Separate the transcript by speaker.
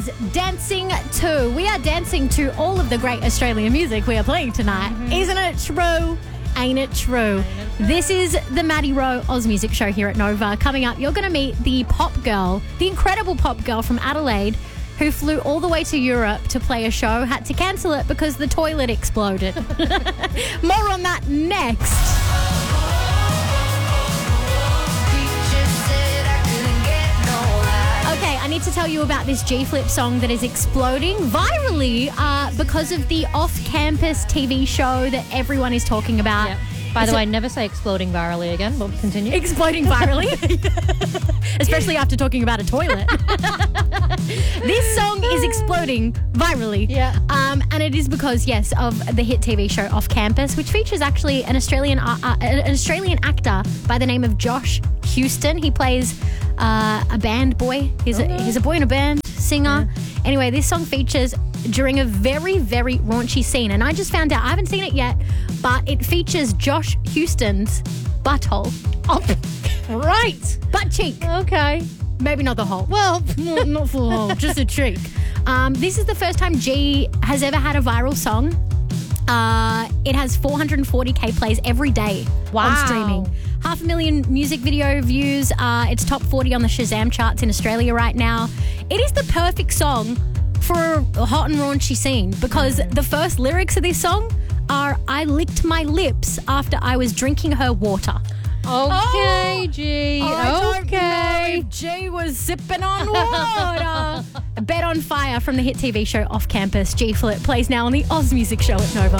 Speaker 1: is Dancing To. We are dancing to all of the great Australian music we are playing tonight. Isn't it true? Ain't it true? This is the Maddie Rowe Oz Music Show here at Nova. Coming up, you're going to meet the pop girl, the incredible pop girl from Adelaide, who flew all the way to Europe to play a show, had to cancel it because the toilet exploded. More on that next. Okay, I need to tell you about this G-Flip song that is exploding virally because of the off-campus TV show that everyone is talking about.
Speaker 2: Yep. By the way, never say exploding virally again, but continue.
Speaker 1: Exploding virally. Especially after talking about a toilet. This song is exploding virally.
Speaker 2: Yeah.
Speaker 1: And it is because, yes, of the hit TV show Off Campus, which features actually an Australian actor by the name of Josh Houston. He plays a band boy. He's a boy in a band, singer. Yeah. Anyway, this song features during a very, very raunchy scene. And I just found out, I haven't seen it yet, but it features Josh Houston's butthole.
Speaker 2: Oh, right.
Speaker 1: Butt cheek.
Speaker 2: Okay.
Speaker 1: Maybe not the hole. Well, not full hole, just a cheek. This is the first time G has ever had a viral song. It has 440k plays every day on streaming. 500,000 music video views. It's top 40 on the Shazam charts in Australia right now. It is the perfect song for a hot and raunchy scene because the first lyrics of this song are, "I licked my lips after I was drinking her water."
Speaker 2: Okay, G.
Speaker 1: I don't know
Speaker 2: Okay.
Speaker 1: if G was sipping on water. Bed on Fire from the hit TV show Off Campus. G-Flip plays now on the Oz Music Show at Nova.